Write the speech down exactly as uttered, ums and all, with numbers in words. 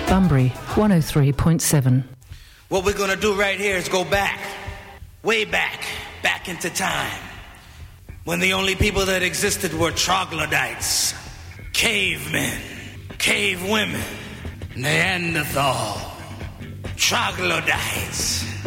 Bunbury, one oh three point seven. What we're going to do right here is go back, way back, back into time, when the only people that existed were troglodytes, cavemen, cave women, Neanderthal, troglodytes.